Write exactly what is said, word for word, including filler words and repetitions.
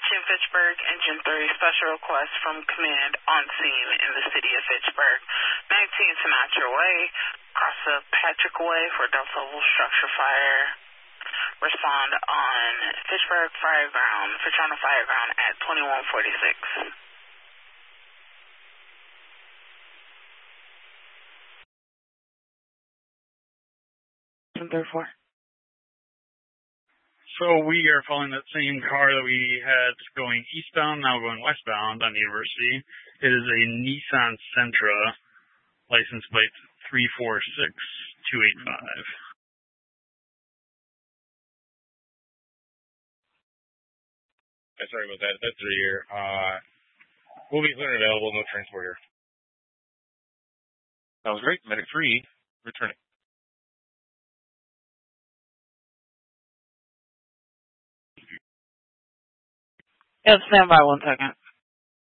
Attention Fitchburg, Engine three, special request from command on scene in the city of Fitchburg. nineteen Sinatra Way, across the Patrick Way for Delta level structure fire. Respond on Fitchburg Fireground, Fitchburg Fireground at twenty-one forty-six. ten thirty-four. So we are following that same car that we had going eastbound, now going westbound on University. It is a Nissan Sentra, license plate three four six two eight five. Sorry about that. That's the year. Uh, we'll be clear and available. No transport here. That was great. Medic three, returning. Yep, stand by one second.